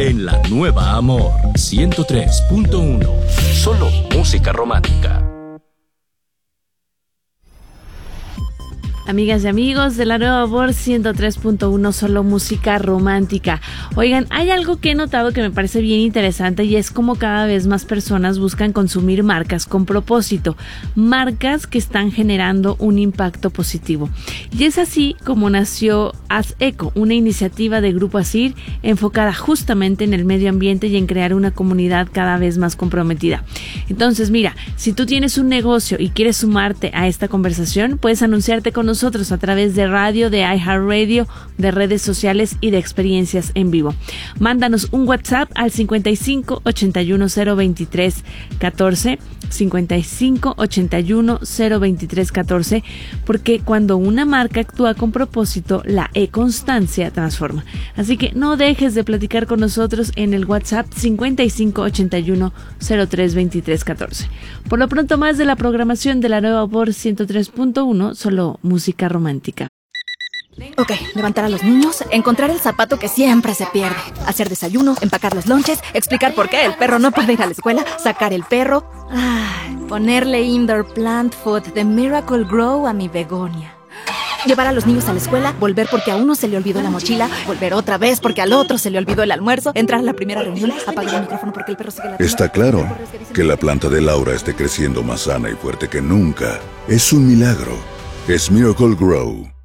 en la nueva Amor 103.1. Solo música romántica. Amigas y amigos de la nueva Amor 103.1, solo música romántica. Oigan, hay algo que he notado que me parece bien interesante y es como cada vez más personas buscan consumir marcas con propósito, marcas que están generando un impacto positivo. Y es así como nació Haz Eco, una iniciativa de Grupo Asir enfocada justamente en el medio ambiente y en crear una comunidad cada vez más comprometida. Entonces, mira, si tú tienes un negocio y quieres sumarte a esta conversación, puedes anunciarte con nosotros a través de radio, de iHeartRadio, de redes sociales y de experiencias en vivo. Mándanos un WhatsApp al 55 81 023 14, 55 81 023 14, porque cuando una marca actúa con propósito, la e-constancia transforma. Así que no dejes de platicar con nosotros en el WhatsApp 55 81 03 23 14. Por lo pronto, más de la programación de la nueva Amor 103.1, solo música romántica. Ok, levantar a los niños, encontrar el zapato que siempre se pierde, hacer desayuno, empacar los lonches, explicar por qué el perro no puede ir a la escuela, sacar el perro, ponerle indoor plant food de Miracle Grow a mi begonia. Llevar a los niños a la escuela, volver porque a uno se le olvidó la mochila, volver otra vez porque al otro se le olvidó el almuerzo, entrar a la primera reunión, apagar el micrófono porque el perro sigue ladrando. Está claro que la planta de Laura esté creciendo más sana y fuerte que nunca. Es un milagro. Es Miracle Grow.